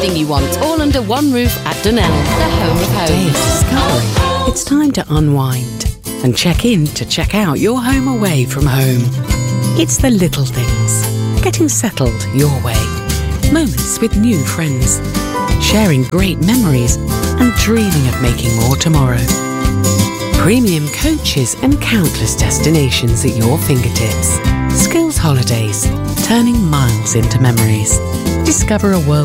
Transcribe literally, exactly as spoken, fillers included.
everything you want, all under one roof at Dunelm, the home of homes. Day of discovery. It's time to unwind and check in to check out your home away from home. It's the little things. Getting settled your way. Moments with new friends. Sharing great memories and dreaming of making more tomorrow. Premium coaches and countless destinations at your fingertips. Skills Holidays, turning miles into memories. Discover a world